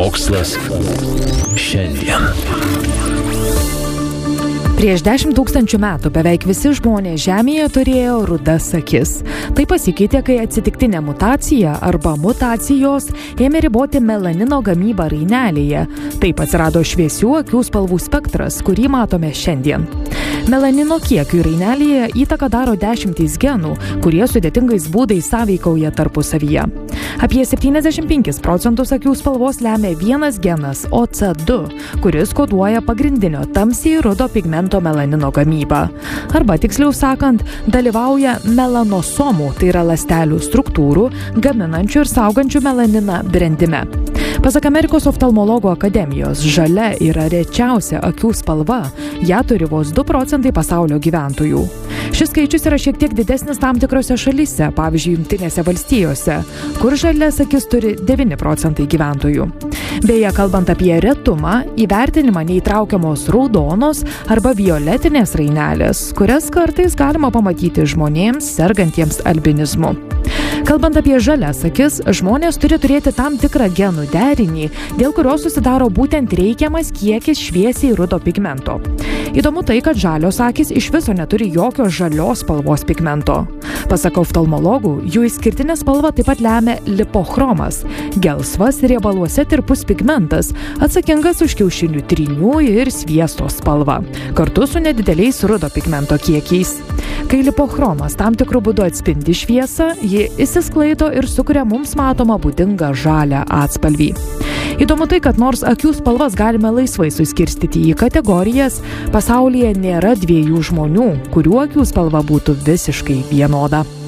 Mokslas šiandien. Prieš 10 000 metų beveik visi žmonės Žemėje turėjo rudas akis. Tai pasikeitė, kai atsitiktinė mutacija arba mutacijos ėmė riboti melanino gamybą rainelėje. Taip atsirado šviesių akių spalvų spektras, kurį matome šiandien. Melanino kiekiui rainelėje įtaką daro 10 genų, kurie sudėtingais būdais sąveikauja tarpusavyje. Apie 75% akių spalvos lemia vienas genas OC2, kuris koduoja pagrindinio tamsiai rudo pigmento melanino gamybą. Arba tiksliau sakant, dalyvauja melanosomų, tai yra ląstelių struktūrų, gaminančių ir saugančių melaniną brendime. Pasak Amerikos oftalmologų akademijos, žalia yra rečiausia akių spalva, ją turi vos 2 procentai pasaulio gyventojų. Šis skaičius yra šiek tiek didesnis tam tikrose šalyse, pavyzdžiui, Jungtinėse valstijose, kur žalias akis turi 9 procentai gyventojų. Beje, kalbant apie retumą, į vertinimą neįtraukiamos raudonos arba violetinės rainelės, kurias kartais galima pamatyti žmonėms sergantiems albinizmu. Kalbant apie žalias akis, žmonės turi turėti tam tikrą genų derinį, dėl kurio susidaro būtent reikiamas kiekis šviesiai rudo pigmento. Įdomu tai, kad žalios akys iš viso neturi jokio žalios spalvos pigmento. Pasak oftalmologų, jų išskirtinę spalvą taip pat lemia lipochromas – gelsvas riebaluose tirpus pigmentas, atsakingas už kiaušinių trynių ir sviesto spalvą, kartu su nedideliais rudo pigmento kiekiais. Kai lipochromas tam tikrų būdų atspindi šviesą, ji išsisklaido ir sukuria mums matomą būdingą žalią atspalvį. Įdomu tai, kad nors akių spalvas galime laisvai suskirstyti į kategorijas, pasaulyje nėra dviejų žmonių, kurių akių spalva būtų visiškai vienoda.